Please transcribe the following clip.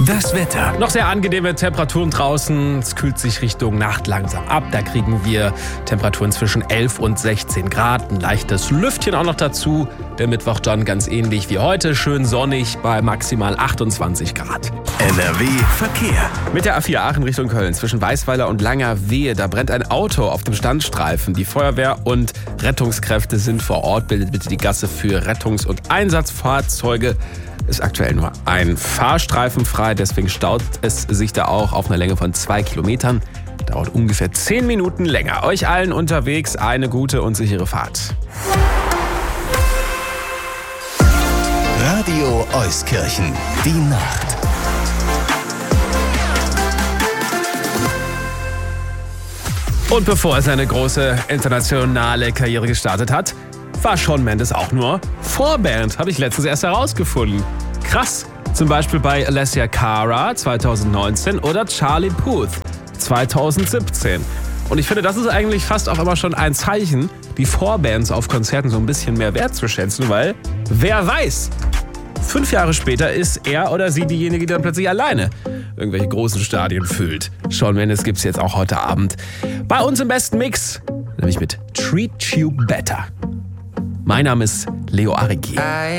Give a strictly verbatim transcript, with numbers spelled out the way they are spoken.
Das Wetter. Noch sehr angenehme Temperaturen draußen. Es kühlt sich Richtung Nacht langsam ab. Da kriegen wir Temperaturen zwischen elf und sechzehn Grad. Ein leichtes Lüftchen auch noch dazu. Der Mittwoch dann ganz ähnlich wie heute. Schön sonnig bei maximal achtundzwanzig Grad. N R W Verkehr. Mit der A vier Aachen Richtung Köln zwischen Weißweiler und Langerwehe. Da brennt ein Auto auf dem Standstreifen. Die Feuerwehr und Rettungskräfte sind vor Ort. Bildet bitte die Gasse für Rettungs- und Einsatzfahrzeuge. Ist aktuell nur ein Fahrstreifen frei, deswegen staut es sich da auch auf einer Länge von zwei Kilometern. Dauert ungefähr zehn Minuten länger. Euch allen unterwegs eine gute und sichere Fahrt. Radio Euskirchen. Die Nacht. Und bevor er seine große internationale Karriere gestartet hat, war Shawn Mendes auch nur Vorband, habe ich letztens erst herausgefunden. Krass, zum Beispiel bei Alessia Cara zweitausendneunzehn oder Charlie Puth zweitausendsiebzehn. Und ich finde, das ist eigentlich fast auch immer schon ein Zeichen, die Vorbands auf Konzerten so ein bisschen mehr wertzuschätzen, weil wer weiß, fünf Jahre später ist er oder sie diejenige, die dann plötzlich alleine irgendwelche großen Stadien füllt. Shawn Mendes gibt's jetzt auch heute Abend bei uns im besten Mix, nämlich mit Treat You Better. Mein Name ist Leo Arigi.